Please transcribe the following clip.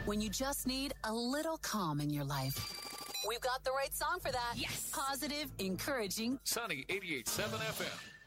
when you just need a little calm in your life. We've got the right song for that. Yes. Positive, encouraging. Sunny 88.7 FM.